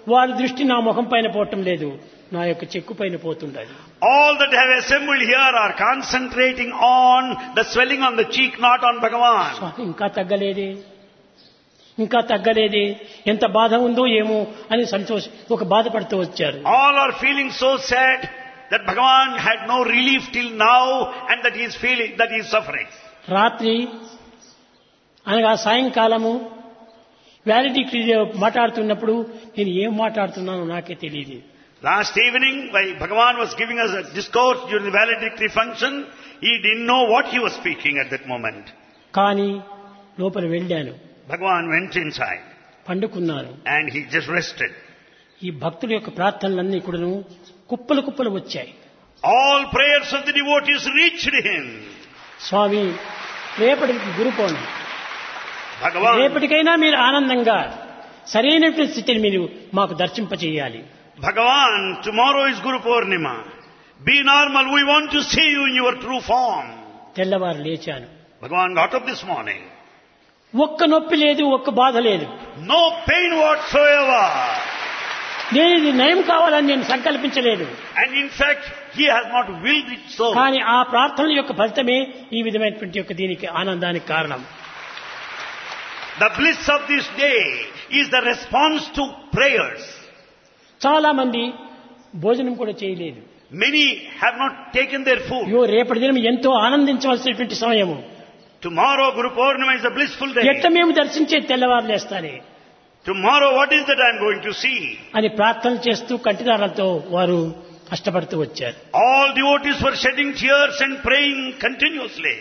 వారి దృష్టి నా ముఖం పైన పోవటం లేదు, నా యొక్క చెక్కు పైన పోతుండాలి. All that have assembled here are concentrating on the swelling on the cheek, not on Bhagavan. స్వామి ఇంకా తగ్గలేదే, ఇంకా తగ్గలేదే, ఎంత బాధ ఉందో ఏమో అని ఒక బాధపడుతూ వచ్చారు. All are feeling so sad that Bhagavan had no relief till now and that he is feeling, that he is suffering. రాత్రి అనగా సాయంకాలము వ్యాలిడిటీ మాట్లాడుతున్నప్పుడు నేను ఏం మాట్లాడుతున్నానో నాకే తెలియదు. Last evening, while Bhagavan was giving us a discourse during the valedictory function, he didn't know what he was speaking at that moment. కానీ లోపల వెళ్ళాను, Bhagavan went inside పండుకున్నాను. and he just rested. ఈ భక్తుల యొక్క ప్రార్థనలన్నీ కూడాను కుప్పలు కుప్పలు వచ్చాయి. All prayers of the devotees reached him. స్వామి రేపటికి గురుపౌర్ణమి, Bhagavan, రేపటికైనా మీరు ఆనందంగా సరైనటువంటి స్థితిని మీరు మాకు దర్శింపచేయాలి. Bhagavan, tomorrow is Guru Purnima. Be normal. We want to see you in your true form. తెల్లవారు లేచాను. Bhagavan got up this morning. ఒక్క నొప్పి లేదు, ఒక్క బాధ లేదు. No pain whatsoever. నేను ఇది నయం కావాలని నేను సంకల్పించలేదు. And in fact, he has not willed it so. కానీ ఆ ప్రార్థనల యొక్క ఫలితమే ఈ విధమైనటువంటి యొక్క దీనికి ఆనందానికి కారణం. The bliss of this day is the response to prayers. చాలా మంది భోజనం కూడా చేయలేదు. Many have not taken their food. రేపటి దినం ఎంతో ఆనందించవలసినటువంటి సమయము. Tomorrow Guru Purnima is a blissful day. ఎట్ట మేము దర్శించే తెల్లవారు లేస్తానే, Tomorrow what is that I am going to see? అని ప్రార్థన చేస్తూ కంటిదారాలతో వారు కష్టపడుతూ వచ్చారు. All devotees were shedding tears and praying continuously.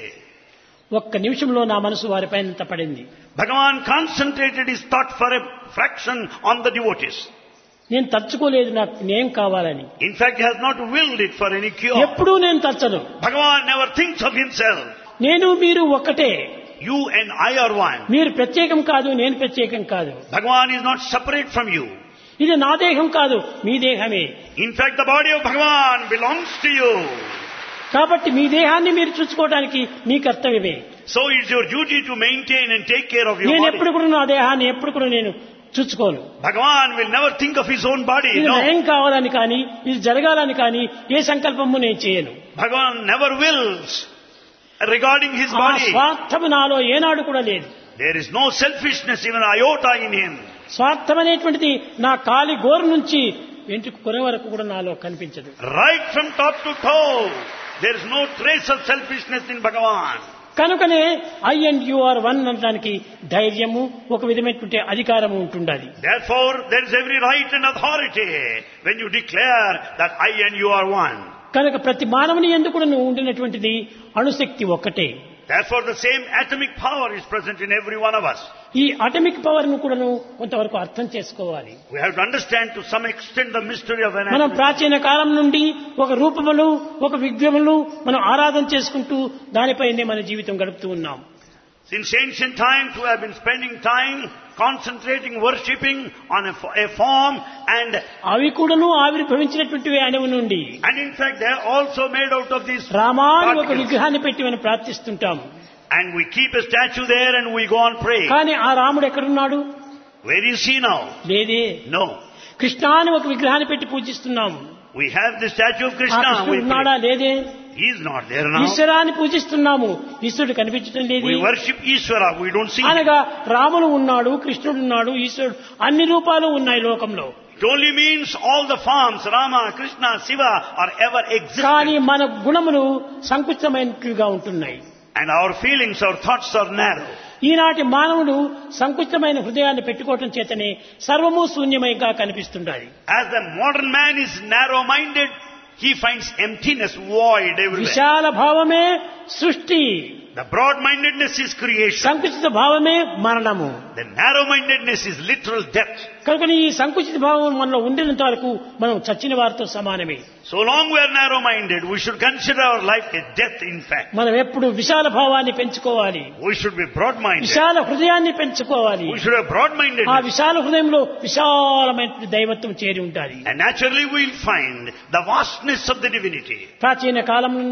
ఒక్క నిమిషంలో నా మనసు వారిపైన పడింది. Bhagavan concentrated his thought for a fraction on the devotees. నేను తలుచుకోలేదు నాకు నేం కావాలని. In fact, he has not willed it for any cure. ఎప్పుడూ నేను తలచను. Bhagavan never thinks of himself. నేను మీరు ఒక్కటే. You and I are one. మీరు ప్రత్యేకం కాదు, నేను ప్రత్యేకం కాదు. Bhagavan is not separate from you. ఇది నా దేహం కాదు, మీ దేహమే. In fact, the body of Bhagavan belongs to you. కాబట్టి మీ దేహాన్ని మీరు చూసుకోవడానికి మీ కర్తవ్యమే. So it's your duty to maintain and take care of your నేను body. ఎప్పుడు కూడా నా దేహాన్ని ఎప్పుడు కూడా నేను చూసుకోను. Bhagavan will never think of his own body. ఇది No. నయం కావాలని కానీ, ఇది జరగాలని కానీ ఏ సంకల్పము నేను చేయను. Bhagavan never wills regarding his ఆ body. స్వార్థము నాలో ఏనాడు కూడా లేదు. There is no selfishness, even iota in him. స్వార్థం అనేటువంటిది నా కాలి గోరు నుంచి వెంట్రుక కొన వరకు కూడా నాలో కనిపించదు. Right from top to toe, there is no trace of selfishness in Bhagavan. కనుకనే I and you are one అనడానికి ధైర్యము, ఒక విధమైనటువంటి అధికారము ఉంటుండాలి. Therefore, there is every right and authority when you declare that I and you are one. కనుక ప్రతి మానవుని యందు కూడా ఉండినటువంటిది అణుశక్తి ఒక్కటే. Therefore, the same atomic power is present in every one of us. ఈ అటమిక్ పవర్ ను కూడా కొంతవరకు అర్థం చేసుకోవాలి. We have to understand to some extent the mystery of an మనం atom. ప్రాచీన కాలం నుండి ఒక రూపములు, ఒక విగ్రహములు మనం ఆరాధన చేసుకుంటూ దానిపైనే మన జీవితం గడుపుతూ ఉన్నాం. Since ancient times, we have been spending time concentrating, worshipping on a form, and అవి కూడాను ఆవిర్భవించినటువంటివి అణువు నుండి. and in fact they are also made out of these రామాని ఒక particles. విగ్రహాన్ని పెట్టి మనం ప్రార్థిస్తుంటాము. And we keep a statue there and we go on praying. కానీ ఆ రాముడు ఎక్కడున్నాడు? Where is he now? లేదే. No. కృష్ణ అని ఒక విగ్రహాన్ని పెట్టి పూజిస్తున్నాము. We have the statue of ఆ Krishna. కృష్ణుడు We ఉన్నాడా? pray. లేదే. He is not there now. ఈశ్వరాన్ని పూజిస్తున్నాము, ఈశ్వరుడు కనిపించడం లేదు. We worship Ishvara. We don't see him. అనగా రాముడు ఉన్నాడు, కృష్ణుడు ఉన్నాడు, ఈశ్వరుడు అన్ని రూపాలు ఉన్నాయి లోకంలో. It only means all the forms, Rama, Krishna, Shiva, are ever కానీ existent. మన గుణములు సంకుచితమైనట్టుగా ఉంటున్నాయి. And our feelings, our thoughts are narrow. ఈనాటి మానవుడు సంకుచితమైన హృదయాన్ని పెట్టుకోవటం చేతనే సర్వము శూన్యమైగా కనిపిస్తుంటాయి. As the modern man is narrow-minded, he finds emptiness, void everywhere. విశాల భావమే సృష్టి, The broad-mindedness is creation. సంకుచిత భావమే మరణము. The narrow-mindedness is literal death. కనుక ఈ సంకుచిత భావం మనలో ఉండినంత వరకు మనం చచ్చిన వారితో సమానమే. So long we are narrow-minded, we should consider our life a death in fact. మనం ఎప్పుడు విశాల భావాన్ని పెంచుకోవాలి, We should be broad-minded. విశాల హృదయాన్ని పెంచుకోవాలి. We should have ఆ broad-mindedness. విశాల హృదయంలో విశాలమైన దైవత్వం చేరి ఉంటుంది. And naturally we will find the vastness of the divinity. ప్రాచీన కాలం నుండి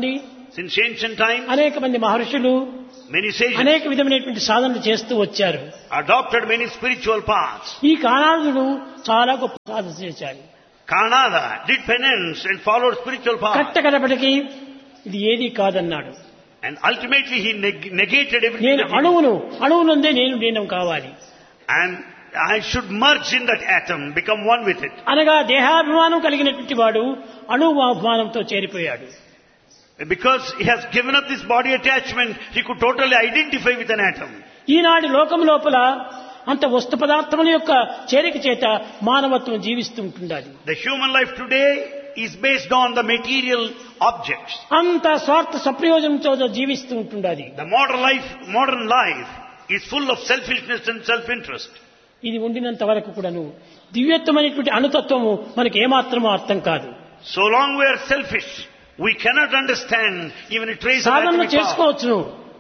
Since ancient times, అనేక మంది మహర్షులు many sages అనేక విధమైనటువంటి సాధనలు చేస్తూ వచ్చారు. adopted many spiritual paths. ఈ కానాదుడు చాలా గొప్ప సాధన చేశాడు. Kanada did penance and followed spiritual paths. కట్టకడపటికి ఇది ఏది కాదన్నాడు. And ultimately he negated everything. నేను that he అణువునందే నేను లీనం కావాలి. And I should merge in that atom, become one with it. అనగా దేహాభిమానం కలిగినటువంటి వాడు అణువాభిమానంతో చేరిపోయాడు. Because he has given up this body attachment, he could totally identify with an atom. ఈనాటి లోకం లోపల అంత వస్తు పదార్థముల యొక్క చేరిక చేత మానవత్వం జీవిస్తూ ఉంటుండాలి. The human life today is based on the material objects. అంత స్వార్థ సప్రయోజనంతో జీవిస్తూ ఉంటుండాలి. The modern life is full of selfishness and self-interest. ఇది ఉండినంత వరకు కూడాను దివ్యత్వమైనటువంటి అణుతత్వము మనకి ఏమాత్రమూ అర్థం కాదు. So long we are selfish, we cannot understand even a trace of సాధనలు atomic power. చేసుకోవచ్చును,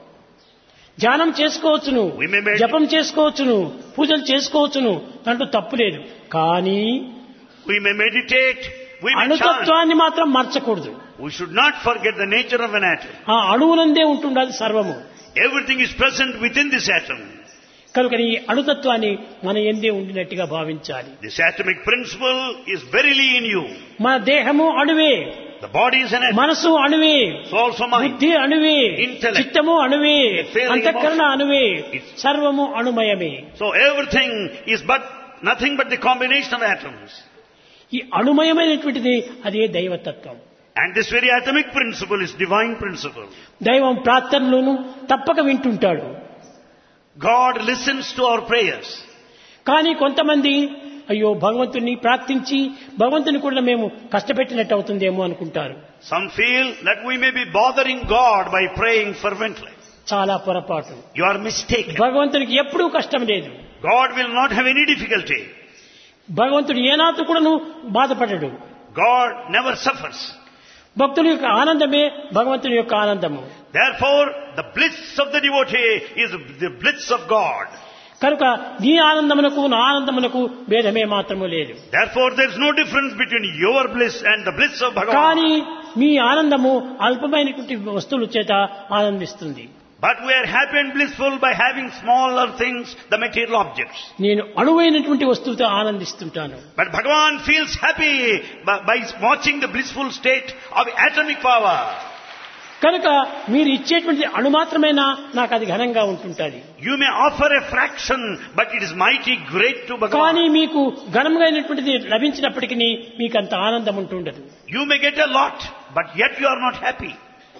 ధ్యానం చేసుకోవచ్చును, జపం చేసుకోవచ్చును, పూజలు చేసుకోవచ్చును, దాంట్లో తప్పు లేదు. కానీ We may meditate, we may chant. అణుతత్వాన్ని మాత్రం మర్చకూడదు. We should not forget the nature of an atom. ఆ అణువునందే ఉంటుండాలి సర్వము. Everything is present within this atom. కనుక ఈ అణుతత్వాన్ని మన ఎందే ఉండినట్టుగా భావించాలి. This atomic principle is verily in you. మన దేహము అణువే, The body is an atom. మనసు అణువే, So also mind. బుద్ధి అణువే, Intellect. చిత్తము అణువే, Feeling, అంతఃకరణ emotion. అణువే, It's- సర్వము అణుమయమే. So everything is but nothing but the combination of atoms. ఈ అణుమయమైనటువంటిది అదే దైవతత్వం. And this very atomic principle is divine principle. దైవం ప్రార్థనలోను తప్పక వింటుంటాడు. God listens to our prayers. కానీ కొంతమంది అయ్యో భగవంతుని ప్రార్థించి భగవంతుని కూడా మేము కష్టపెట్టినట్టు అవుతుందేమో అనుకుంటారు. Some feel that we may be bothering God by praying fervently. చాలా పొరపాటు. You are mistaken. భగవంతునికి ఎప్పుడూ కష్టం లేదు. God will not have any difficulty. భగవంతుడు ఏనాడు కూడాను బాధపడడు. God never suffers. భక్తుల యొక్క ఆనందమే భగవంతుని యొక్క ఆనందము. Therefore, the bliss of the devotee is the bliss of God. కనుక నీ ఆనందమునకు నా ఆనందమునకు భేదమే మాత్రము లేదు. Therefore, there is no difference between your bliss and the bliss of కానీ Bhagavan. మీ ఆనందము అల్పమైనటువంటి వస్తువుల చేత ఆనందిస్తుంది. But we are happy and blissful by having smaller things, the material objects. నేను అణువైనటువంటి వస్తువుతో ఆనందిస్తుంటాను. But Bhagavan feels happy by watching the blissful state of atomic power. కనుక మీరు ఇచ్చేటువంటి అణు మాత్రమేనా నాకు అది ఘనంగా ఉంటుంటుంది. You may offer a fraction, but it is mighty great to కానీ Bhagavan. మీకు ఘనంగా అయినటువంటిది లభించినప్పటికీ మీకు అంత ఆనందం ఉంటుండదు. You may get a lot, but yet you are not happy.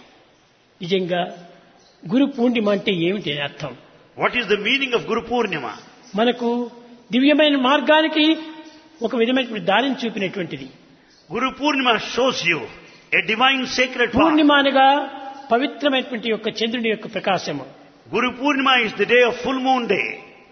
నిజంగా గురు పూర్ణిమ అంటే ఏమిటి అర్థం? What is the meaning of Guru Purnima? మనకు దివ్యమైన మార్గానికి ఒక విధమైనటువంటి దారిని చూపినటువంటిది. Guru Purnima shows you a divine sacred path. పూర్ణిమ అనగా పవిత్రమైనటువంటి యొక్క చంద్రుని యొక్క ప్రకాశము. Guru Purnima is the day of full moon day.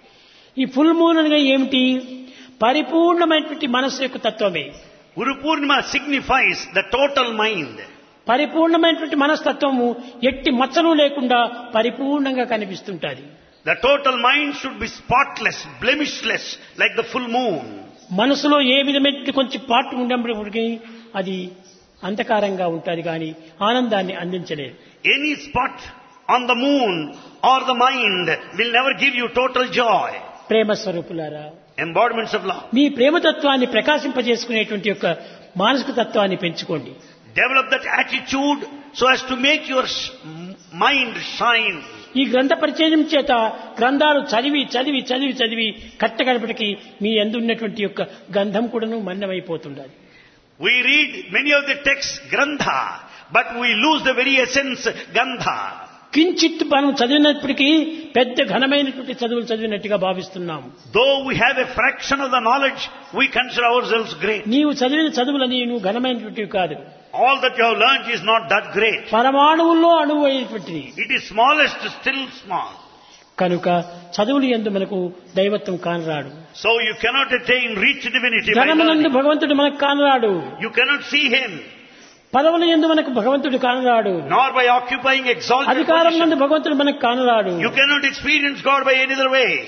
ఈ ఫుల్ మూన్ అనగా ఏమిటి? పరిపూర్ణమైనటువంటి మనస్సు యొక్క తత్వమే. Guru Purnima signifies the total mind. పరిపూర్ణమైనటువంటి మనస్తత్వము ఎట్టి మచ్చలు లేకుండా పరిపూర్ణంగా కనిపిస్తుంటది. The total mind should be spotless, blemishless, like the full moon. మనసులో ఏ విధమైన కొంచెం పాటు ఉన్నప్పటికీ అది అంధకారంగా ఉంటుంది కానీ ఆనందాన్ని అందించలేదు. Any spot on the moon or the mind will never give you total joy. ప్రేమ స్వరూపులారా, Embodiments of love. మీ ప్రేమతత్వాన్ని ప్రకాశింపజేసుకునేటువంటి యొక్క మానసిక తత్వాన్ని పెంచుకోండి. Develop that attitude so as to make your mind shine. ఈ గ్రంథ పరిచయం చేత గ్రంథాలు చదివి చదివి చదివి చదివి కట్టగడపటికి మీ యందు ఉన్నటువంటి యొక్క గంధం కూడాను మన్నమైపోతుండాలి. We read many of the texts, Grantha, but we lose the very essence, Gandha. కించిత్ మనం చదివినప్పటికీ పెద్ద ఘనమైనటువంటి చదువులు చదివినట్టుగా భావిస్తున్నాము. Though we have a fraction of the knowledge, we consider ourselves great. నీవు చదివిన చదువులని నువ్వు ఘనమైనటువంటివి కాదు. All that you have learnt is not that great. పరమాణువుల్లో అణువు అయినటువంటిది. It is smallest, still small. కనుక చదువులు యందు మనకు దైవత్వం కానరాడు. So you cannot attain rich divinity by ధనమునందు learning. భగవంతుడు మనకు కానరాడు. You cannot see him, పదవుల యందు మనకు భగవంతుడు కానరాడు. nor by occupying exalted అధికారం నందు position. భగవంతుడు మనకు కానరాడు. You cannot experience God by any other way.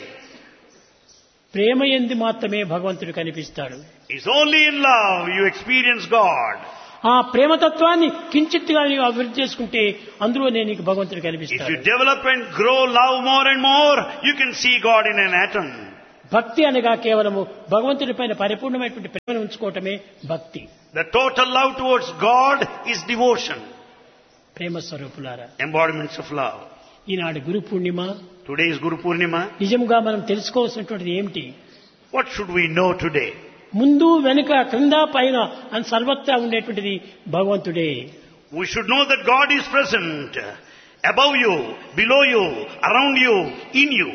ప్రేమ యందు మాత్రమే భగవంతుడు కనిపిస్తాడు. It's only in love you experience God. ఆ ప్రేమతత్వాన్ని కించిత్తుగా నీవు అభివృద్ధి చేసుకుంటే అందులోనే నీకు భగవంతుడు If కనిపిస్తాడు. you develop and grow love more and more, you can see God in an atom. భక్తి అనగా కేవలము భగవంతుడి పైన పరిపూర్ణమైనటువంటి ప్రేమను ఉంచుకోవటమే భక్తి. The total love towards God is devotion, ప్రేమ స్వరూపులారా, embodiments of love. Eenadu Guru Purnima. Today is Guru Purnima. నిజంగా మనం తెలుసుకోవాల్సినటువంటిది ఏమిటి? What should we know today? ముందు వెనుక క్రింద పైన అని సర్వత్రా ఉండేటువంటిది భగవంతుడే. We should know that God is present above you, below you, around you, in you.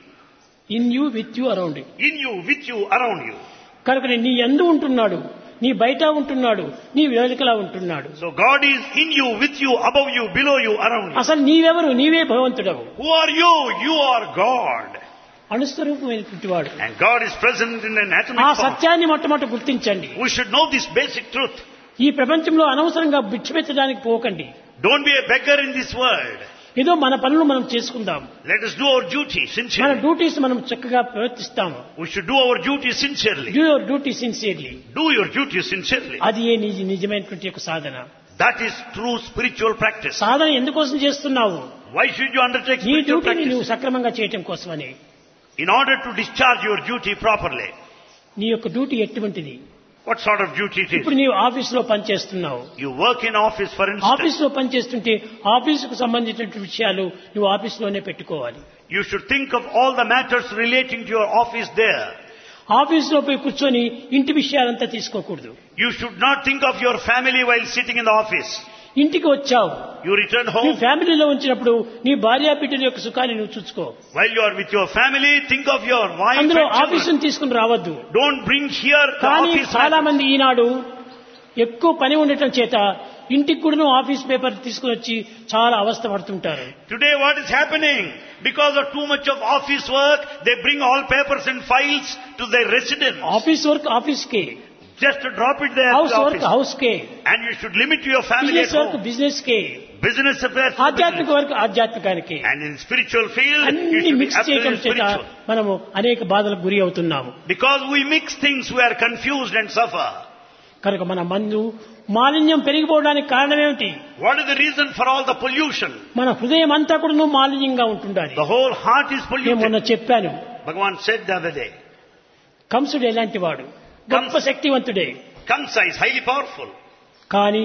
In you, with you, around you. In you, with you, around you. కనుక నీ యందు ఉంటున్నాడు, నీ బయట ఉంటున్నాడు, నీ వెనుకలా ఉంటున్నాడు. So God is in you, with you, above you, below you, around you. అసలు నీవెవరు? నీవే భగవంతుడవు. Who are you? You are God. అణుస్వరూపమైనటువంటి వాడు. And God is present in an atomic ఆ form. సత్యాన్ని మొట్టమొదటి గుర్తించండి. We should know this basic truth. ఈ ప్రపంచంలో అనవసరంగా బిచ్చమెత్తడానికి పోకండి. Don't be a beggar in this world. ఏదో మన పనులు మనం చేసుకుందాం. Let us do our duty మన sincerely. డ్యూటీస్ మనం చక్కగా ప్రవర్తిస్తాము. We should do our duty sincerely. Do your duty sincerely. Do your duty sincerely. అది ఏ నిజమైనటువంటి ఒక సాధన. That is true spiritual practice. సాధన ఎందుకోసం చేస్తున్నావు? Why should you undertake నీ spiritual డ్యూటీని నువ్వు practice? సక్రమంగా చేయటం కోసమని. In order to discharge your duty properly. నీ యొక్క డ్యూటీ ఎటువంటిది? What sort of duty it ఇప్పుడు is? నీవు ఆఫీసులో పనిచేస్తున్నావు. You work in office, for instance. ఆఫీసులో పనిచేస్తుంటే ఆఫీసుకు సంబంధించిన విషయాలు నువ్వు ఆఫీసులోనే పెట్టుకోవాలి. You should think of all the matters relating to your office there. ఆఫీసులో పోయి కూర్చొని ఇంటి విషయాలంతా తీసుకోకూడదు. You should not think of your family while sitting in the office. ఇంటికి వచ్చావు, You return నీ home. ఫ్యామిలీలో ఉంచినప్పుడు నీ భార్యా బిడ్డల యొక్క సుఖాన్ని నువ్వు చూసుకో. While you are with your family, think of your wife అందులో and children. ఆఫీసును తీసుకుని రావద్దు. Don't bring here the కానీ office చాలా matters. మంది ఈనాడు ఎక్కువ పని ఉండటం చేత ఇంటికి కూడా ఆఫీస్ పేపర్ తీసుకుని వచ్చి చాలా అవస్థ పడుతుంటారు. Today what is happening? Because of too much of office work, they bring all papers and files to their residence. Office work ఆఫీస్కే, Just to drop it there at house the work office. హౌస్కే, And you should limit to your family at business work home. బిజినెస్కే, Business affairs to ఆధ్యాత్మిక business. Work ఆధ్యాత్మికానికి. And in spiritual field, you అన్ని should be mix చేయడం absolutely చేత spiritual. మనము అనేక బాధలకు గురి అవుతున్నాము. Because we mix things, we are confused and suffer. కనుక మన మందు మాలిన్యం పెరిగిపోవడానికి కారణం ఏమిటి? What is the reason for all the pollution? మన హృదయం అంతా కూడా మాలిన్యంగా ఉంటుండాలి. The whole heart is నేను మొన్న polluted. చెప్పాను, Bhagavan said the other day, కంసుడు ఎలాంటి వాడు? గొప్ప శక్తివంతుడే. Kamsa is highly powerful. కానీ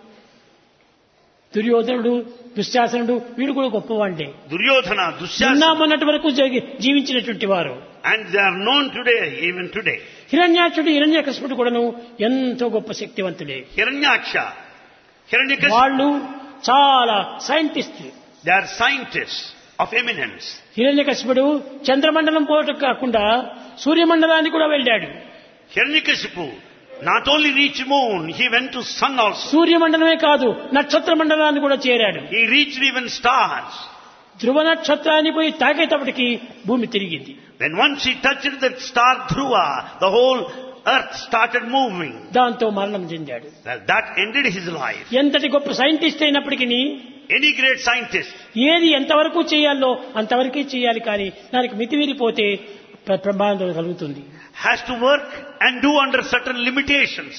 దుర్యోధనుడు, దుశ్శాసనుడు వీడు కూడా గొప్పవాండే. Duryodhana, నిన్న Dusyasana, మొన్నటి వరకు జీవించినటువంటి వారు. and they are known today, even today. హిరణ్యాక్షుడు, హిరణ్యకశిపుడు కూడాను ఎంతో గొప్ప శక్తివంతులే. Hiranyaksha, Hiranyakashipu, వాళ్ళు చాలా scientist. they are scientists of eminence. హిరణ్యకశిపుడు చంద్రమండలం పోవటం కాకుండా సూర్యమండలానికి కూడా వెళ్ళాడు. Hiranyakashipu not only reached moon, he went to sun also. సూర్యమండలమే కాదు నక్షత్ర మండలాన్ని కూడా చేరాడు. He reached even stars. ధ్రువ నక్షత్రాన్ని పోయి తాకేటప్పటికి భూమి తిరిగింది. When once he touched that star Dhruva, the whole earth started moving. దాంతో మరణం చెందాడు. Well, that ended his life. ఎంతటి గొప్ప సైంటిస్ట్ అయినప్పటికీ Any great scientist ఏది ఎంతవరకు చేయాలో అంతవరకే చేయాలి, కానీ దానికి మితిమీరిపోతే ప్రమాదం కలుగుతుంది. has to work and do under certain limitations.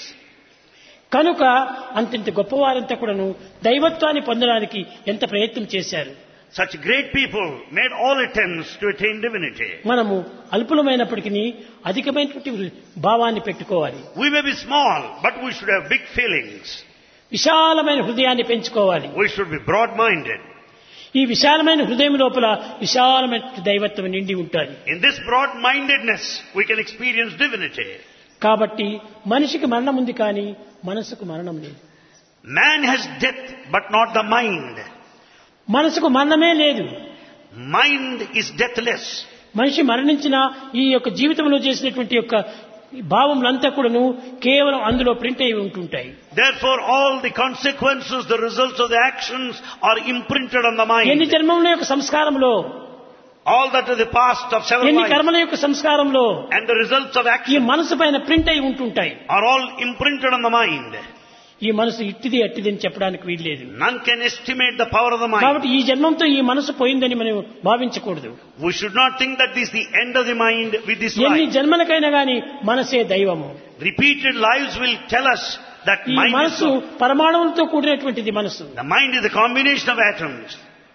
కనుక అంతంత గొప్పవారంతా కూడాను దైవత్వాన్ని పొందడానికి ఎంత ప్రయత్నం చేశారు. Such great people made all attempts to attain divinity. మనము అల్పులమైనప్పటికీ అధికమైనటువంటి భావాన్ని పెట్టుకోవాలి. We may be small, but we should have big feelings. విశాలమైన హృదయాన్ని పెంచుకోవాలి. We should be broad-minded. ఈ విశాలమైన హృదయం లోపల విశాలమైన దైవత్వం నిండి ఉంటుంది. In this broad-mindedness, we can experience divinity. కాబట్టి మనిషికి మరణం ఉంది, కానీ మనసుకు మరణం లేదు. Man has death, but not the mind. మనసుకు మరణమే లేదు. Mind is deathless. మనిషి మరణించిన ఈ యొక్క జీవితంలో చేసినటువంటి యొక్క భావములంతా కూడాను కేవలం అందులో ప్రింట్ అయి ఉంటుంటాయి. Therefore, all the consequences, the results of the actions are imprinted on the ఎన్ని mind. జన్మల యొక్క సంస్కారంలో, All that is the past of several ఎన్ని lives కర్మల యొక్క సంస్కారంలో and the results of ఈ action మనసు పైన ప్రింట్ అయి ఉంటుంటాయి. are all imprinted on the mind. ఈ మనసు ఇట్టిది అట్టిది అని చెప్పడానికి వీల్లేదు. None can estimate the power of the mind. కాబట్టి ఈ జన్మంతో ఈ మనసు పోయిందని మనం భావించకూడదు. We should not think that this is the end of the mind with this ఎన్ని life. జన్మలకైనా గాని మనసే దైవము. Repeated lives will tell us that ఈ mind is మనస్సు God. పరమాణువులతో కూడినటువంటిది మనస్సు. The mind is a combination of atoms.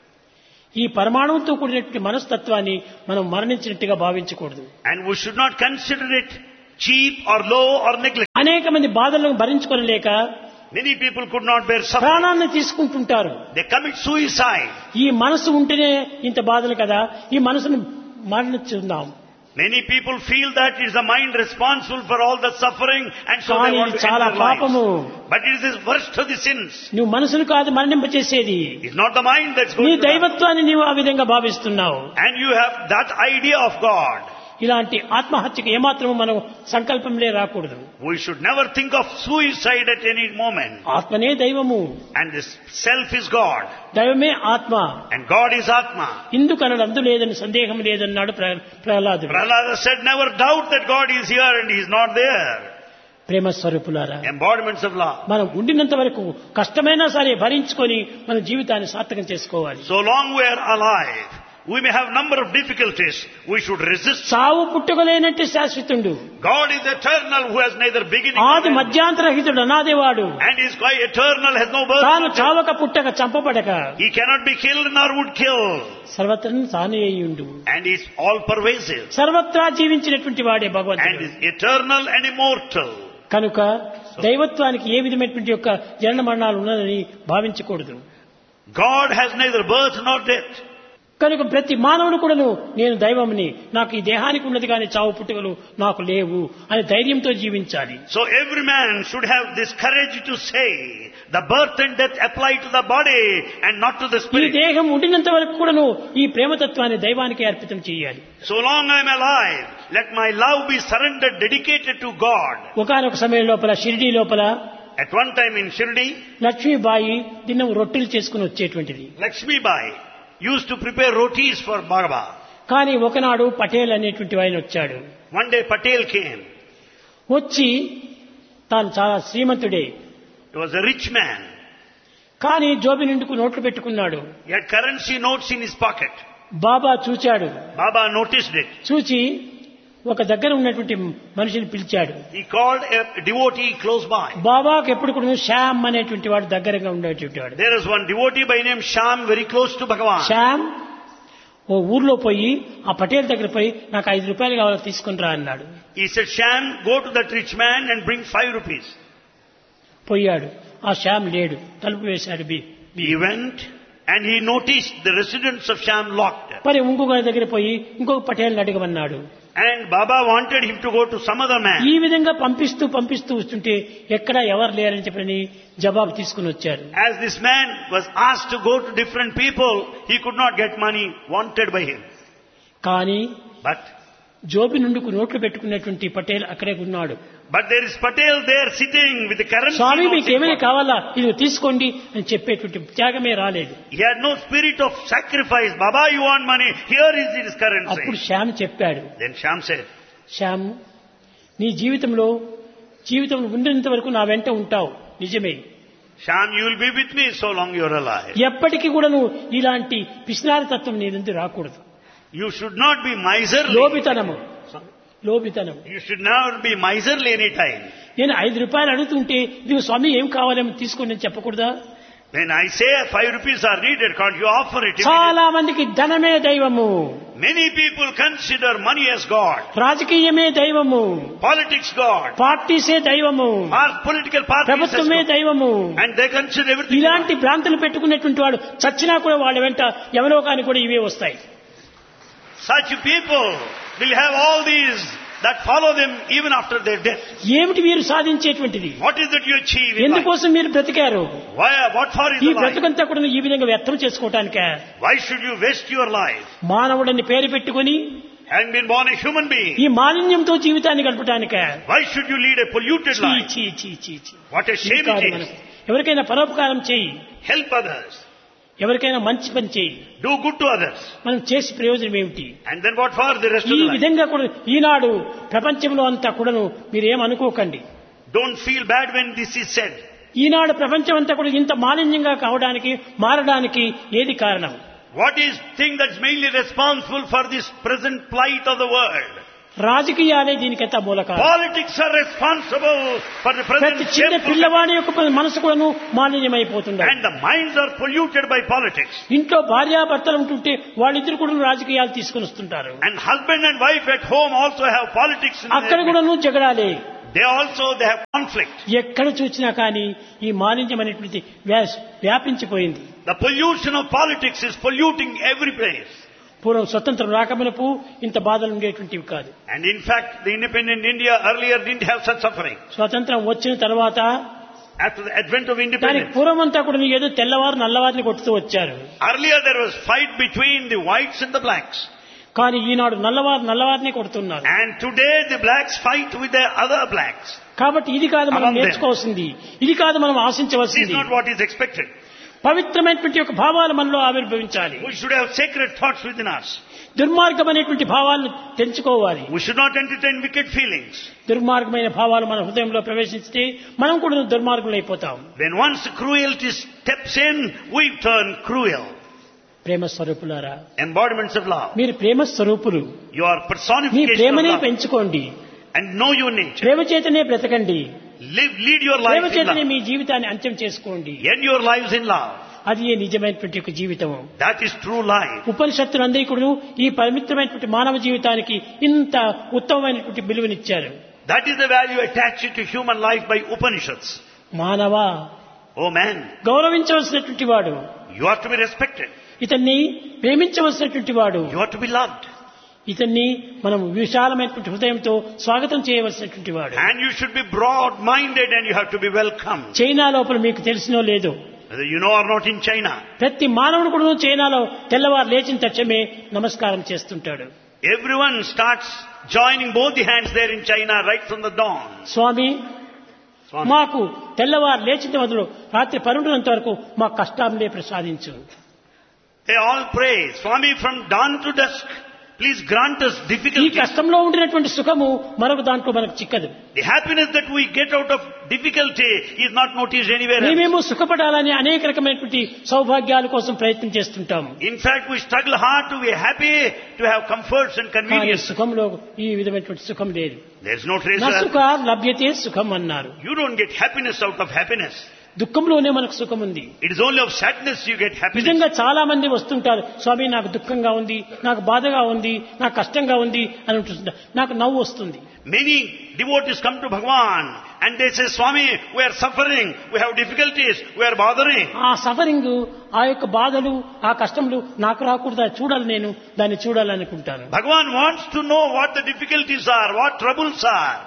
ఈ పరమాణువుతో కూడినటువంటి మనస్తత్వాన్ని మనం మరణించినట్టుగా భావించకూడదు. And we should not consider it cheap or low or neglect. అనేక మంది బాధలను భరించుకోలేక Many people could not bear suffering. ప్రాణాన్ని తీసుకుంటుంటారు. They commit suicide. ఈ మనసు ఉంటేనే ఇంత బాధలు కదా, ఈ మనసును మరణించుదాం. Many people feel that it is the mind responsible for all the suffering and so they కానీ want ఇది to end చాలా their lives. పాపము. But it is the worst of the sins. నువ్వు మనసును కాదు మరణింపచేసేది, It's not the mind that's నీ going to die. దైవత్వాన్ని నీవు ఆ విధంగా భావిస్తున్నావు. And you have that idea of God. ఇలాంటి ఆత్మహత్యకు ఏమాత్రము మనం సంకల్పంలే రాకూడదు. We should never think of suicide at any moment. ఆత్మనే దైవము, And this self is God. దైవమే ఆత్మ. And God is Atma. ఇందుకనడు అందు లేదని సందేహం లేదన్నాడు ప్రహ్లాదుడు. Prahlada said, never doubt that God is here and He is not there. ప్రేమ స్వరూపులారా, Embodiments of love. మనం ఉండినంత వరకు కష్టమైనా సరే భరించుకొని మన జీవితాన్ని సార్థకం చేసుకోవాలి. So long we are alive, we may have number of difficulties. We should resist. సావు పుట్టుకలేనట్టు శాశ్వతుడు, God is eternal who has neither beginning nor ఆది end. మధ్యాంతరహితుడు, అనాదివాడు. And is quite eternal, has no birth. తాను nor death. చావక పుట్టక చంపబడక He cannot be killed nor would kill. సర్వత్రను తానే అయ్యుండు, And is all pervasive. సర్వత్రా జీవించినటువంటి వాడే And భగవంతుడు. is eternal and immortal. కనుక దైవత్వానికి ఏ విధమైనటువంటి యొక్క జనన మరణాలు ఉన్నదని భావించకూడదు. God has neither birth nor death. కనుక ప్రతి మానవుడు కూడాను నేను దైవముని, నాకు ఈ దేహానికి ఉన్నది కానీ చావు పుట్టుకలు నాకు లేవు అని ధైర్యంతో జీవించాలి. So every man should have this courage to say, the birth and death apply to the body and not to the ఈ spirit. దేహం ఉండినంత వరకు కూడాను ఈ ప్రేమతత్వాన్ని దైవానికి అర్పితం చేయాలి. So long I am alive, let my love be surrendered, dedicated to God. ఒకానొక సమయం లోపల షిరిడీ లోపల At one time in Shirdi, Lakshmibai దినం రొట్టెలు చేసుకుని వచ్చేటువంటిది. Lakshmi Bai used to prepare rotis for Baba. కానీ ఒకనాడు పటేల్ అనేటువంటి ఆయన వచ్చాడు. One day Patel came. వచ్చి తాను చాలా శ్రీమంతుడే, He was a rich man. కానీ జోబి నిండుకు నోట్లు పెట్టుకున్నాడు. He had currency notes in his pocket. బాబా చూచాడు. Baba noticed it. చూచి ఒక దగ్గర ఉన్నటువంటి మనిషిని పిలిచాడు. He called a devotee close by. బాబాకు ఎప్పుడు కూడా శ్యామ్ అనేటువంటి వాడు దగ్గరగా ఉండేటువంటి వాడు. There is one devotee by name Sham very close to Bhagavan. Shyam ఓ ఊర్లో పోయి ఆ పటేల్ దగ్గర పోయి నాకు 5 రూపాయలు కావాలో తీసుకుని రా అన్నాడు. He said, Sham, go to that rich man and bring 5 rupees. పోయాడు. ఆ శ్యామ్ లేడు, తలుపు వేశాడు. He went and he noticed the residence of Sham locked. మరి ఇంకొక దగ్గర పోయి ఇంకొక పటేల్ని అడగమన్నాడు. And Baba wanted him to go to some other man. ఈ విధంగా పంపిస్తూ వస్తుంటే ఎక్కడ ఎవరు లేరని చెప్పని జవాబు తీసుకుని వచ్చారు. As this man was asked to go to different people, he could not get money wanted by him. కానీ But జోబి నుండుకు నోట్లు పెట్టుకున్నటువంటి పటేల్ అక్కడే ఉన్నాడు. there is Patel there sitting with the currency Swamy notes మీకు in ఏమైనా pocket. కావాలా ఇది తీసుకోండి అని చెప్పేటువంటి త్యాగమే రాలేదు. He had no spirit of sacrifice. Baba, you want money? Here is his currency. అప్పుడు శ్యామ్ చెప్పాడు, Then Sham said, శ్యామ్ నీ జీవితం ఉన్నంత వరకు నా వెంట ఉంటావు నిజమే, Sham, you will be with me so long you are alive. ఎప్పటికీ కూడా నువ్వు ఇలాంటి పిసినారి తత్వం నీ నుండి రాకూడదు. You should not be miserly. లోబితనము. You should not be miserly any time. నేను 5 రూపాయలు అడుగుతుంటే ఇది స్వామి ఏం కావాలేమో తీసుకోండి అని చెప్పకూడదా? When I say 5 rupees are needed, can't you offer it? చాలా మందికి ధనమే దైవము, Many people consider money as God, రాజకీయమే దైవము, politics God, పార్టీసే దైవము, or political parties as ప్రభుత్వమే God. దైవము. And they consider everything ఇలాంటి God. భ్రాంతులు పెట్టుకున్నటువంటి వాడు చచ్చినా కూడా వాళ్ళ వెంట ఎవరో కానీ కూడా ఇవే వస్తాయి. Such people will have all these that follow them even after their death. ఏమిటి మీరు సాధించేటువంటిది? What is that you achieve in life? ఎందుకోసం మీరు బ్రతికారు? What for is ఈ the life? బ్రతుకంతా కూడా ఈ విధంగా వ్యర్థం చేసుకోవటానికే. Why should you waste your life? మానవుడని పేరు పెట్టుకుని Having been born a human being, ఈ మాలిన్యంతో జీవితాన్ని గడపటానికే. why should you lead a polluted చీ life? చీ చీ చీ చీ. What a shame కాదు it మనకు. is. ఎవరికైనా పరోపకారం చేయి, Help others. ఎవరికైనా మంచి పని చేయి, Do good to others. మనం చేసే ప్రయోజనం ఏమిటి? And then what for the rest ఈ of the life? విధంగా కూడా ఈనాడు ప్రపంచంలో అంతా కూడాను మీరేమనుకోకండి. Don't feel bad when this is said. ఈనాడు ప్రపంచం అంతా కూడా ఇంత మాలిన్యంగా కావడానికి మారడానికి ఏది కారణం? What is thing that's mainly responsible for this present plight of the world? రాజకీయాలే దీనికంతా మూలకారణం. Politics are responsible for the present ప్రతి చిన్న shameful పిల్లవాడి యొక్క మనసు కూడాను మాలిన్యమైపోతుంది. and the minds are polluted by politics. ఇంట్లో భార్యాభర్తలు ఉంటుంటే వాళ్ళిద్దరు కూడా రాజకీయాలు తీసుకుని వస్తుంటారు. And husband and wife at home also have politics in అక్కడ their కూడాను జగడాలే. They have conflict. ఎక్కడ చూసినా కానీ ఈ మాలిన్యం అనేటువంటి వ్యాపించిపోయింది. The pollution of politics is polluting every place. పూర్వం స్వతంత్రం రాకమునపు ఇంత బాధలు ఉండేటువంటివి కాదు. And in fact, the independent India earlier didn't have such suffering. స్వతంత్రం వచ్చిన తర్వాత After the advent of దానికి independence, పూర్వం అంతా కూడా ఏదో తెల్లవారు నల్లవారిని కొట్టుతూ వచ్చారు. earlier there was fight between the whites and the blacks. కానీ ఈనాడు నల్లవారిని కొడుతున్నారు. And today the blacks fight with the other blacks. కాబట్టి ఇది కాదు మనం Among them. నేర్చుకోవాల్సింది, ఇది కాదు మనం This is ఆశించవలసింది. not what is expected. పవిత్రమైనటువంటి యొక్క భావాలు మనలో ఆవిర్భవించాలి. We should have sacred thoughts within us. దుర్మార్గమైనటువంటి భావాలను తెంచుకోవాలి. We should not entertain wicked feelings. దుర్మార్గమైన భావాలు మన హృదయంలో ప్రవేశిస్తే మనం కూడా దుర్మార్గులైపోతాం. When once cruelty steps in, we turn cruel. ప్రేమ స్వరూపులారా, Embodiments of love. మీరు ప్రేమ స్వరూపులు. You are me personification of ప్రేమనే love. పెంచుకోండి. And know your nature. ప్రేమ చేతనే బ్రతకండి. Lead your life Prema in చేతనే love. మీ జీవితాన్ని అంత్యం చేసుకోండి. End your lives in love. అది ఏ నిజమైనటువంటి ఒక జీవితం. That is true life. ఉపనిషత్తులందరూ కూడా ఈ పవిత్రమైనటువంటి మానవ జీవితానికి ఇంత ఉత్తమమైనటువంటి విలువనిచ్చారు. That is the value attached to human life by Upanishads. మానవ, Oh man, గౌరవించవలసినటువంటి వాడు, you are to be respected. ఇతన్ని ప్రేమించవలసినటువంటి వాడు, You are to be loved. ఇతన్ని మనం విశాలమైనటువంటి హృదయంతో స్వాగతం చేయవలసినటువంటి వాడు. And you should be broad-minded and you have to be welcomed. China లోపల మీకు తెలిసినో లేదో, Whether you know or not, in China, ప్రతి మానవుడు కూడా చైనాలో తెల్లవారు లేచిన తక్షణమే నమస్కారం చేస్తుంటాడు. everyone starts joining both the hands there in China right from the dawn. Swamy, Swami, మాకు తెల్లవారు లేచిన మొదలు రాత్రి 12 వరకు మా కష్టాన్ని ప్రసాదించు. they all pray, Swami, from dawn to dusk, please grant us ఈ difficulty. కష్టంలో ఉండినటువంటి సుఖము మరొక దాంట్లో మనకు చిక్కదు. The happiness that we get out of difficulty is not noticed anywhere else. మేమేమో సుఖపడాలని అనేక రకమైనటువంటి సౌభాగ్యాల కోసం ప్రయత్నం చేస్తుంటాము. In fact, we struggle hard to be happy, to have comforts and కానీ convenience. సుఖంలో ఈ విధమైనటువంటి సుఖం లేదు. There's no trace నా of సుఖ లభ్యతే సుఖం అన్నారు. You don't get happiness out of happiness. దుఃఖంలోనే మనకు సుఖం ఉంది. It is only of sadness you get happiness. నిజంగా చాలా మంది వస్తుంటారు, స్వామి నాకు దుఃఖంగా ఉంది, నాకు బాధగా ఉంది, నాకు కష్టంగా ఉంది అని ఉంటుంటారు. నాకు నవ్వు వస్తుంది. Many devotees come to Bhagavan and they say, Swami, we are suffering, we have difficulties, we are bothering. ఆ సఫరింగ్, ఆ యొక్క బాధలు, ఆ కష్టములు నాకు రాకూడదా, చూడాలి, నేను దాన్ని చూడాలనుకుంటాను. Bhagavan wants to know what the difficulties are, what troubles are.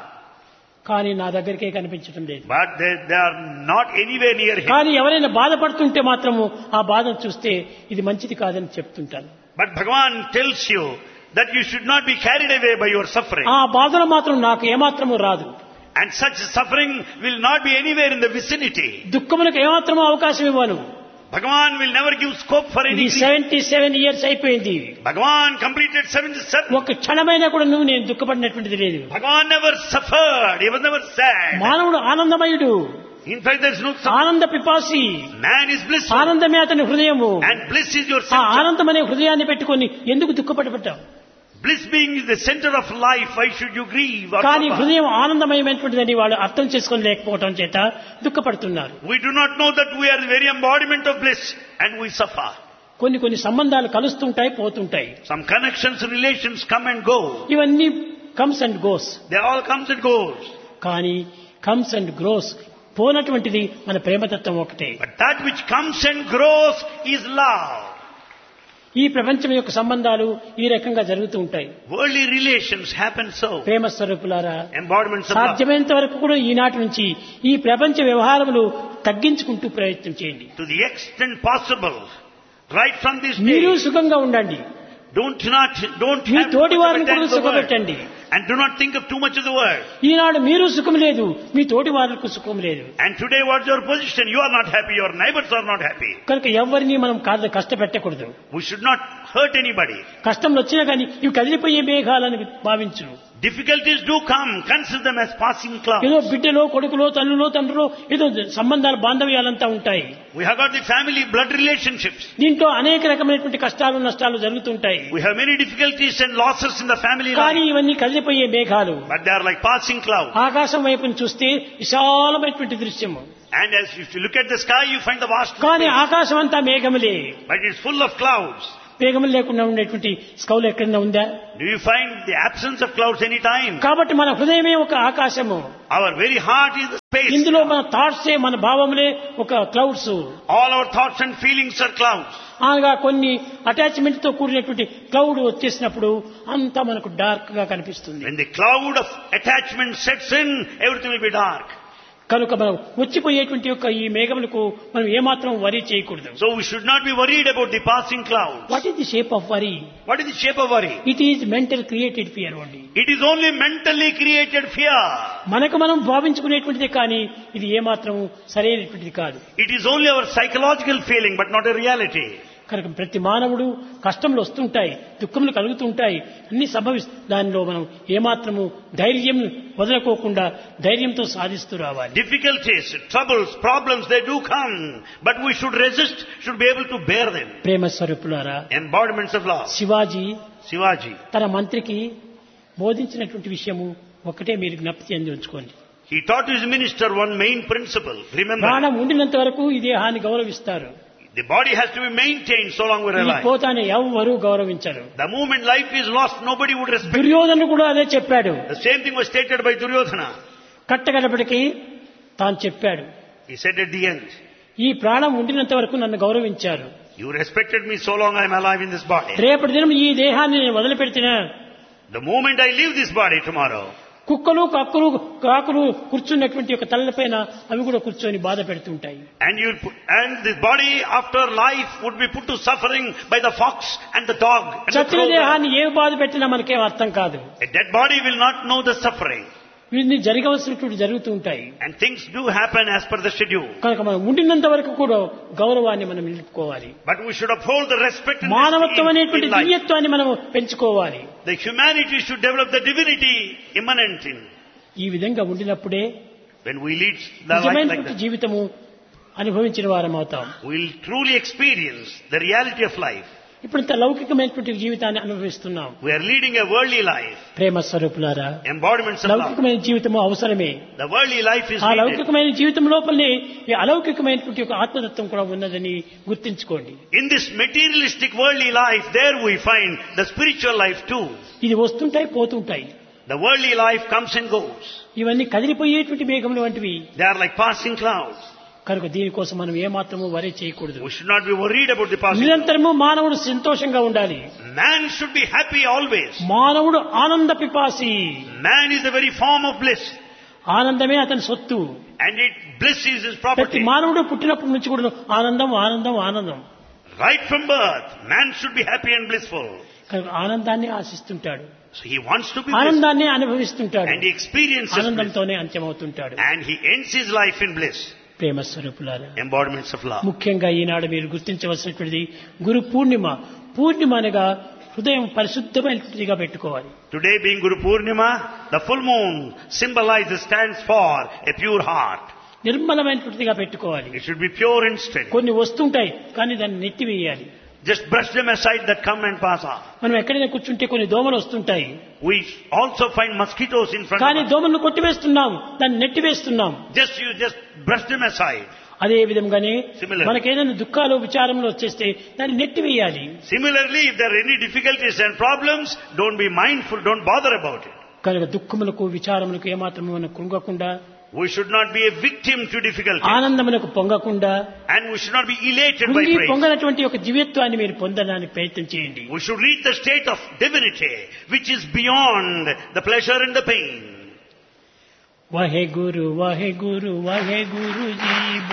కానీ నా దగ్గరికే కనిపించడం లేదు. But they are not anywhere near him. కానీ ఎవరైనా బాధపడుతుంటే మాత్రము ఆ బాధను చూస్తే ఇది మంచిది కాదని చెప్తుంటాను. But Bhagavan tells you that you should not be carried away by your suffering. ఆ బాధలు మాత్రం నాకు ఏమాత్రము రాదు. And such suffering will not be anywhere in the vicinity. దుఃఖములకు ఏమాత్రము అవకాశం ఇవ్వను. Bhagavan will never give scope for any ఇది grief. 77 years అయిపోయింది. Bhagavan completed 77. ఒక క్షణమైనా కూడా నేను దుఃఖపడినటువంటిది లేదు. Bhagavan never suffered. He was never sad. మానవుడు ఆనందమయుడు, In fact, there is no suffering. ఆనంద పిపాసి. Man is blissful. ఆనందమే అతని హృదయము. And bliss is your ఆ center. ఆనందం అనే హృదయాన్ని పెట్టుకొని ఎందుకు దుఃఖపడబడ్డాం? Bliss being the center of life, why should you grieve or కానీ suffer? హృదయం ఆనందమయమైనటువంటిదని వాళ్ళు అర్థం చేసుకొని లేకపోవడం చేత దుఃఖపడుతున్నారు. We do not know that we are the very embodiment of bliss and we suffer. కొన్ని సంబంధాలు కలుస్తుంటాయి, పోతుంటాయి. Some connections, relations come and go. ఇవన్నీ comes and goes. They all comes and goes. కానీ కమ్స్ అండ్ గ్రోస్ పోనటువంటిది మన ప్రేమతత్వం ఒకటే. But that which comes and grows is love. ఈ ప్రపంచం యొక్క సంబంధాలు ఈ రకంగా జరుగుతూ ఉంటాయి. Worldly relations happen so. ప్రేమ స్వరూపులారా, Embodiments of love. సాధ్యమైనంత వరకు కూడా ఈనాటి నుంచి ఈ ప్రపంచ వ్యవహారములు తగ్గించుకుంటూ ప్రయత్నం చేయండి. To the extent possible, right from this మీరు day, సుఖంగా ఉండండి. don't మీ have తోటి too much వారిని of కూడా attention to the world. సుఖపెట్టండి. And do not think of too much of the world. ఈనాడు మీరు సుఖం లేదు, మీ తోటి వారికి సుఖం లేదు. And today what's your position? You are not happy, your neighbors are not happy. కనుక ఎవరిని మనం కష్టపెట్టకూడదు. We should not hurt anybody. కష్టంలో వచ్చినా కానీ ఇవి కదిలిపోయే మేఘాలని భావించు. Difficulties do come. Consider them as passing clouds. ఏదో బిడ్డలో కొడుకులో తల్లులో తండ్రిలో ఏదో సంబంధాలు బాంధవ్యాలంతా ఉంటాయి. We have got the family blood relationships. దీంట్లో అనేక రకమైనటువంటి కష్టాలు నష్టాలు జరుగుతుంటాయి. We have many difficulties and losses in the family కానీ life. ఇవన్నీ కదిలిపోయే మేఘాలు. But they are like passing clouds. ఆకాశం వైపును చూస్తే విశాలమైనటువంటి దృశ్యము. And as if you look at the sky, you find the vast కానీ space. ఆకాశం అంతా మేఘములే. But it's full of clouds. మేఘములు లేకుండా ఉండేటువంటి స్కౌలు ఎక్కడైనా ఉందా? Do you find the absence of clouds any time? కాబట్టి మన హృదయమే ఒక ఆకాశము. Our very heart is the space. ఇందులో మన థాట్సే మన భావములే ఒక clouds. All our thoughts and feelings are clouds. అనగా కొన్ని అటాచ్మెంట్ తో కూడినటువంటి క్లౌడ్ వచ్చేసినప్పుడు అంతా మనకు డార్క్ గా కనిపిస్తుంది. When the cloud of attachment sets in, everything will be dark. కనుక మనం వచ్చిపోయేటువంటి యొక్క ఈ మేఘములకు మనం ఏమాత్రం వరీ చేయకూడదు. So we should not be worried about the passing clouds. What is the shape of worry? What is the shape of worry? It is mental created fear only. It is only mentally created fear. మనకు మనం భావించుకునేటువంటిదే కానీ ఇది ఏమాత్రం సరైనటువంటిది కాదు. It is only our psychological feeling, but not a reality. కనుక ప్రతి మానవుడు కష్టములు వస్తుంటాయి, దుఃఖములు కలుగుతుంటాయి, అన్ని దానిలో మనం ఏమాత్రము ధైర్యం వదలకోకుండా ధైర్యంతో సాధిస్తూ రావాలి. Difficulties, troubles, problems, they do come, but we should resist, should be able to bear them. ప్రేమ స్వరూపులారా, Embodiments of love. శివాజీ తన మంత్రికి బోధించినటువంటి విషయము ఒకటే మీరు జ్ఞప్తి చెంది ఉంచుకోండి. He taught his minister one main principle. Remember, ప్రాణం ఉండినంత వరకు ఈ దేహాన్ని గౌరవిస్తారు. the body has to be maintained so long we're alive. పోతానే ఎవరు గౌరవించరు. The moment life is lost, nobody would respect. దుర్యోధను కూడా అదే చెప్పాడు. The same thing was stated by Duryodhana. కట్టగడపటికి తాను చెప్పాడు, He said at the end, ఈ ప్రాణం ఉండినంత వరకు నన్ను గౌరవించారు. you respected me so long I am alive in this body. రేపటి దినం ఈ దేహాన్ని నేను వదిలిపెడితేనా, The moment I leave this body tomorrow, కుక్కలు కక్కులు కాకులు కూర్చున్నటువంటి ఒక తలపైన అవి కూడా కూర్చొని బాధ పెడుతుంటాయి. and this body after life would be put to suffering by the fox and the dog and the చచ్చిన crow. దేహాన్ని ఏ బాధ పెట్టినా మనకేం అర్థం కాదు. A dead body will not know the suffering. వీటిని జరగవలసినటువంటి జరుగుతూ ఉంటాయి. And things do happen as per the schedule. కనుక మనం ఉండినంత వరకు కూడా గౌరవాన్ని మనం నిలుపుకోవాలి. But we should uphold the respect and మానవత్వం అనేటువంటి in life. దివ్యత్వాన్ని మనం పెంచుకోవాలి. The humanity should develop the divinity immanent in. ఈ విధంగా ఉండినప్పుడే When we lead the life like నిజమైనటువంటి that, జీవితము అనుభవించిన వారం అవుతాం. we will truly experience the reality of life. ఇప్పుడు ఇంత లౌకికమైనటువంటి జీవితాన్ని అనుభవిస్తున్నాం. We are leading a worldly life. ప్రేమ స్వరూపులారా, Embodiments of love. లౌకికమైన జీవితము అవసరమే. The worldly life is ఆ needed. లౌకికమైన జీవితం లోపలనే ఈ అలౌకికమైనటువంటి ఒక ఆత్మతత్వం కూడా ఉన్నదని గుర్తించుకోండి. In this materialistic worldly life, there we find the spiritual life too. ఇది వస్తుంటాయి పోతుంటాయి. The worldly life comes and goes. ఇవన్నీ కదిలిపోయేటువంటి మేఘములు వంటివి. They are like passing clouds. కనుక దీనికోసం మనం ఏమాత్రము వరి చేయకూడదు. We should not be worried about the passing clouds. నిరంతరము మానవుడు సంతోషంగా ఉండాలి. Man should be happy always. మానవుడు ఆనంద పిపాసి. Man is the very form of bliss. ఆనందమే అతని సొత్తు. And bliss is his ప్రతి property. మానవుడు పుట్టినప్పటి నుంచి కూడా ఆనందం ఆనందం ఆనందం. Right from birth, man should be happy and blissful. కనుక ఆనందాన్ని ఆశిస్తుంటాడు. So he wants to be blissful. ఆనందాన్ని అనుభవిస్తుంటాడు. And he experiences bliss. ఆనందంతోనే అంత్యమవుతుంటాడు. And he ends his life in bliss. ప్రేమ స్వరూపులారా, Embodiments of love. ముఖ్యంగా ఈనాడు మీరు గుర్తించవలసినటువంటిది గురు పూర్ణిమ. పూర్ణిమ అనగా హృదయం పరిశుద్ధమైనటువంటిదిగా పెట్టుకోవాలి. Today being Guru Purnima, the full moon symbolizes, stands for a pure heart. నిర్మలమైనటువంటిదిగా పెట్టుకోవాలి. It should be pure and steady. కొన్ని వస్తుంటాయి కానీ దాన్ని నెట్టివేయాలి. Just brush them aside that come and pass off. మనం ఎక్కడైనా కూర్చుంటే కొన్ని దోమలు వస్తుంటాయి. We also find mosquitoes in front కానీ of us. దోమలను కొట్టివేస్తున్నాం, దాన్ని నెట్టివేస్తున్నాం. You just brush them aside. అదే విధంగానే Similarly. మనకేదైనా దుఃఖాలు విచారములు వచ్చేస్తే దాన్ని నెట్టివేయాలి. Similarly, if there are any difficulties and problems, don't be mindful, don't bother about it. కనుక దుఃఖములకు విచారములకు ఏమాత్రము మనం కృంగకుండా, We should not be a victim to difficulties. ఆనందములకు పొంగకుండా, And we should not be elated by కృంగి praise. పొంగనటువంటి ఒక దివ్యత్వాన్ని మీరు పొందడానికి ప్రయత్నం చేయండి. We should reach the state of divinity, which is beyond the pleasure and the pain. వాహే Guru వాహే Guru వాహే Guru G